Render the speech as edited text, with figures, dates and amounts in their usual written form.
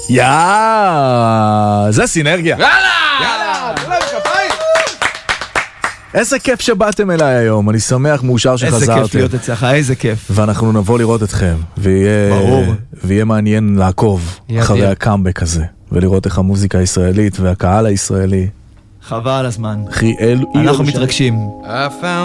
זה סינרגיה. יאללה, תנו להם כפיים. איזה כיף שבאתם אליי היום, אני שמח, מאושר שחזרתם. איזה כיף להיות אצלך, איזה כיף. ואנחנו נבוא לראות אתכם, ויהיה מעניין לעקוב אחרי הקאמבק הזה, ולראות איך המוזיקה הישראלית והקהל הישראלי. חבל על הזמן. אחי, אנחנו מתרגשים.